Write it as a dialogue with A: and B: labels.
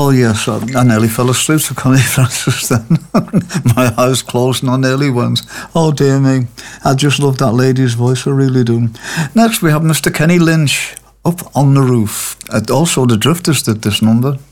A: Oh, yes, I nearly fell asleep to Connie Francis then. My eyes closed and I nearly went. Oh, dear me. I just love that lady's voice, I really do. Next, we have Mr. Kenny Lynch, Up on the Roof. Also, the Drifters did this number.